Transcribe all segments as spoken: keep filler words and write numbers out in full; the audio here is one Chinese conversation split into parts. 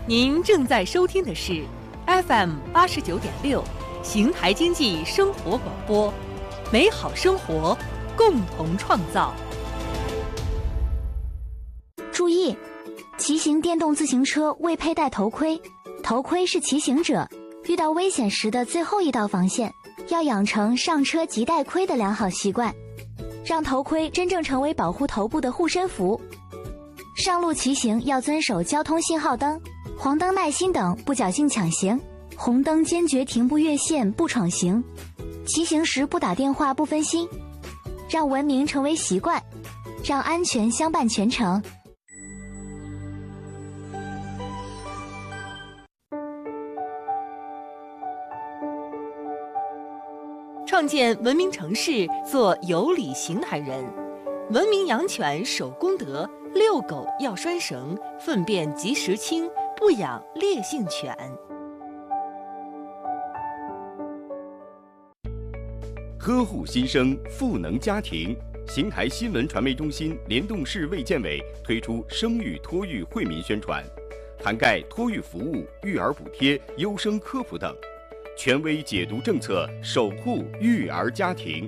您正在收听的是 F M 八十九点六邢台经济生活广播，美好生活，共同创造。 注意，骑行电动自行车未佩戴头盔，头盔是骑行者遇到危险时的最后一道防线，要养成上车即戴盔的良好习惯，让头盔真正成为保护头部的护身符。上路骑行要遵守交通信号灯、黄灯耐心等，不侥幸抢行，红灯坚决停不越线不闯行，骑行时不打电话不分心，让文明成为习惯，让安全相伴全程。 创建文明城市，做有礼邢台人。文明养犬守公德，遛狗要拴绳，粪便及时清，不养烈性犬。 呵护新生，赋能家庭。邢台新闻传媒中心联动市卫健委推出生育托育惠民宣传，涵盖托育服务、育儿补贴、优生科普等，权威解读政策，守护育儿家庭。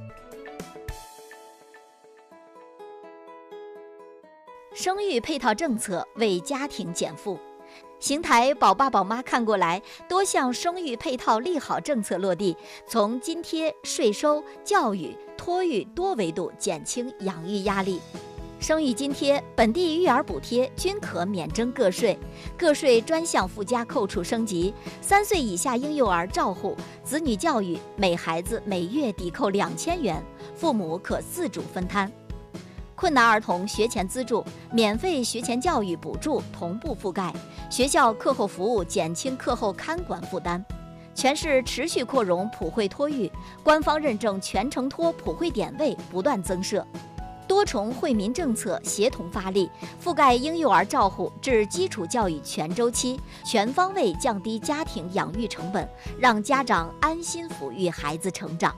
生育配套政策为家庭减负。邢台宝爸宝妈看过来，多项生育配套利好政策落地，从津贴、税收、教育、托育多维度减轻养育压力。生育津贴、本地育儿补贴均可免征个税，个税专项附加扣除升级。三岁以下婴幼儿照护、子女教育，每孩子每月抵扣两千元，父母可自主分摊。困难儿童学前资助、免费学前教育补助同步覆盖，学校课后服务减轻课后看管负担。全市持续扩容普惠托育，官方认证全程托普惠点位不断增设。多重惠民政策协同发力，覆盖婴幼儿照护至基础教育全周期，全方位降低家庭养育成本，让家长安心抚育孩子成长。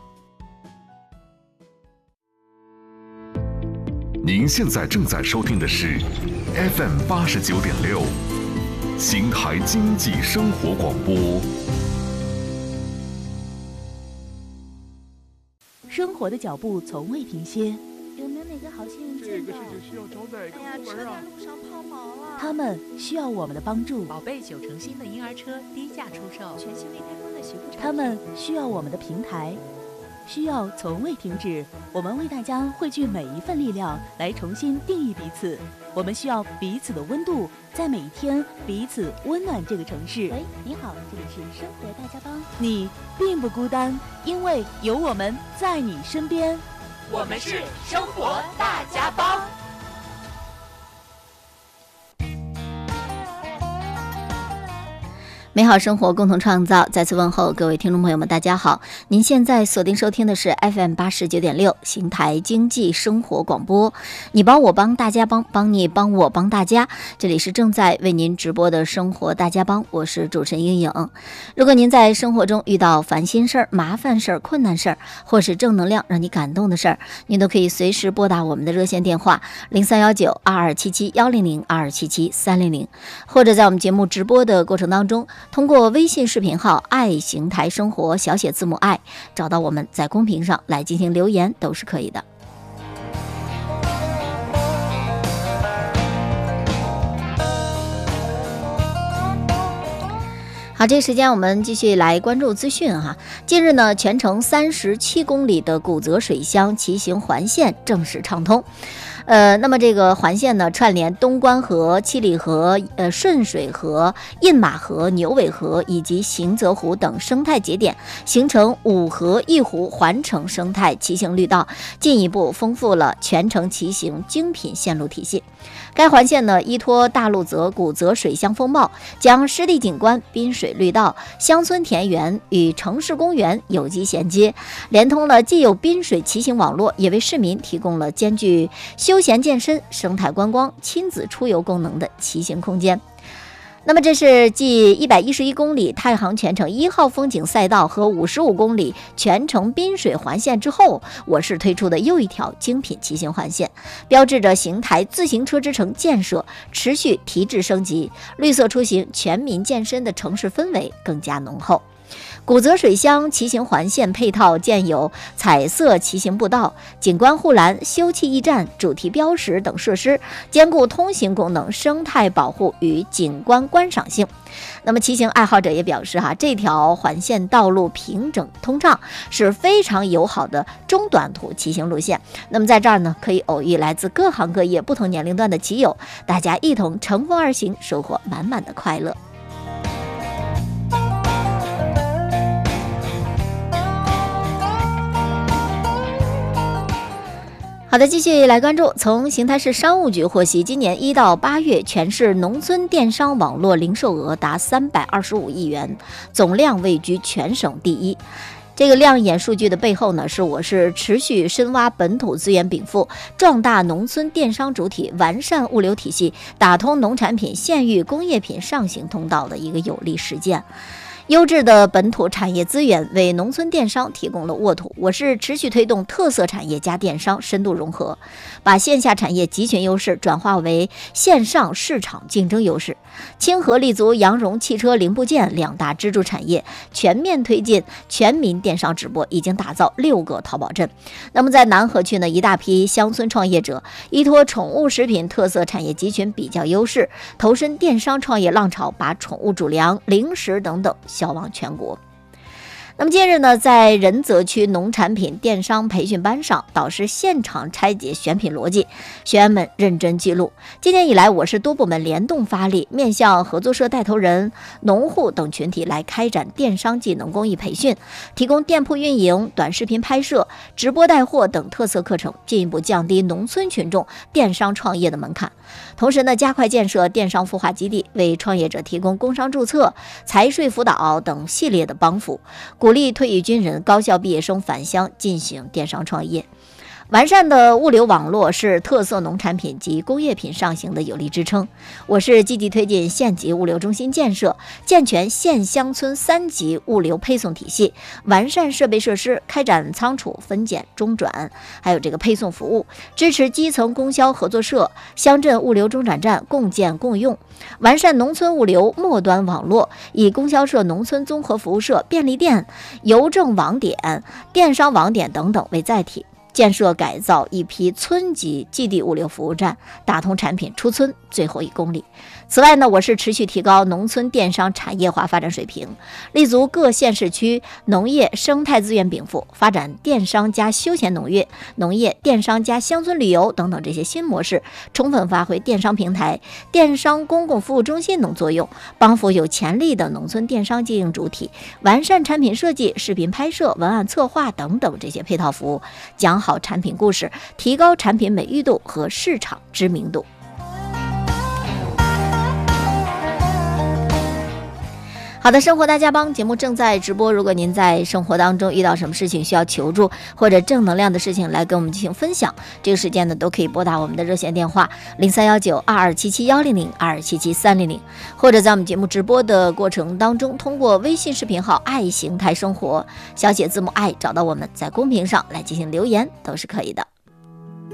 您现在正在收听的是 F M 八十九点六邢台经济生活广播。 生活的脚步从未停歇， 有没有哪个好心人这个事情需要招待哎呀，车在路上抛锚了。 他们需要我们的帮助。 宝贝九成新的婴儿车低价出售， 全新未开封的洗护产品。 他们需要我们的平台，需要从未停止。我们为大家汇聚每一份力量，来重新定义彼此。我们需要彼此的温度，在每一天彼此温暖这个城市。 喂，你好，这里是生活大家帮。 你并不孤单，因为有我们在你身边。 我们是生活大家帮。 美好生活，共同创造。再次问候各位听众朋友们，大家好！您现在锁定收听的是 F M 八十九点六邢台经济生活广播。你帮我帮大家帮，帮你帮我帮大家。这里是正在为您直播的生活大家帮，我是主持人英颖。如果您在生活中遇到烦心事儿、麻烦事儿、困难事儿，或是正能量让你感动的事儿，您都可以随时拨打我们的热线电话零三幺九二二七七幺零零二二七七三零零，或者在我们节目直播的过程当中，通过微信视频号爱邢台生活小写字母爱找到我们，在公屏上来进行留言都是可以的。好，这时间我们继续来关注资讯哈。近日呢，全程三十七公里的古泽水乡骑行环线正式畅通。呃，那么这个环线呢，串联东关河、七里河、呃顺水河、印马河、牛尾河以及行泽湖等生态节点，形成五河一湖环城生态骑行绿道，进一步丰富了全程骑行精品线路体系。该环线呢，依托大路泽古泽水乡风貌，将湿地景观、滨水绿道、乡村田园与城市公园有机衔接，连通了既有滨水骑行网络，也为市民提供了兼具休闲健身、生态观光、亲子出游功能的骑行空间。 那么这是继一百一十一公里太行全程一号风景赛道和五十五公里全程滨水环线之后，我市推出的又一条精品骑行环线，标志着邢台自行车之城建设持续提质升级，绿色出行、全民健身的城市氛围更加浓厚。古泽水乡骑行环线配套建有彩色骑行步道、景观护栏、休憩驿站、主题标识等设施，兼顾通行功能、生态保护与景观观赏性。那么骑行爱好者也表示哈，这条环线道路平整通畅，是非常友好的中短途骑行路线。那么在这儿呢，可以偶遇来自各行各业、不同年龄段的骑友，大家一同乘风而行，收获满满的快乐。好的，继续来关注。从邢台市商务局获悉，今年一到八月，全市农村电商网络零售额达三百二十五亿元，总量位居全省第一。这个亮眼数据的背后呢，是我市持续深挖本土资源禀赋，壮大农村电商主体，完善物流体系，打通农产品、县域工业品上行通道的一个有力实践。优质的本土产业资源为农村电商提供了沃土，我市持续推动特色产业加电商深度融合，把线下产业集群优势转化为线上市场竞争优势。清河立足羊绒、汽车零部件两大支柱产业，全面推进全民电商直播，已经打造六个淘宝镇。那么在南河区呢，一大批乡村创业者依托宠物食品特色产业集群比较优势，投身电商创业浪潮，把宠物主粮、零食等等销往全国。那么近日呢，在仁泽区农产品电商培训班上，导师现场拆解选品逻辑，学员们认真记录。今年以来，我市多部门联动发力，面向合作社带头人、农户等群体来开展电商技能公益培训，提供店铺运营、短视频拍摄、直播带货等特色课程，进一步降低农村群众电商创业的门槛。同时呢，加快建设电商孵化基地，为创业者提供工商注册、财税辅导等系列的帮扶，鼓励退役军人、高校毕业生返乡进行电商创业。完善的物流网络是特色农产品及工业品上行的有力支撑。我市积极推进县级物流中心建设，健全县乡村三级物流配送体系，完善设备设施，开展仓储、分拣、中转，还有这个配送服务，支持基层供销合作社、乡镇物流中转站共建共用，完善农村物流末端网络，以供销社、农村综合服务社、便利店、邮政网点、电商网点等等为载体，建设改造一批村级基地物流服务站，打通产品出村最后一公里。此外呢，我市持续提高农村电商产业化发展水平，立足各县市区农业生态资源禀赋，发展电商加休闲农业、农业电商加乡村旅游等等这些新模式，充分发挥电商平台、电商公共服务中心等作用，帮扶有潜力的农村电商经营主体，完善产品设计、视频拍摄、文案策划等等这些配套服务，讲好产品故事，提高产品美誉度和市场知名度。好的，生活大家帮节目正在直播，如果您在生活当中遇到什么事情需要求助，或者正能量的事情来跟我们进行分享，这个时间呢都可以拨打我们的热线电话零三幺九二二七七幺零零二二七七三零零，或者在我们节目直播的过程当中，通过微信视频号爱邢台生活小写字母爱找到我们，在公屏上来进行留言都是可以的。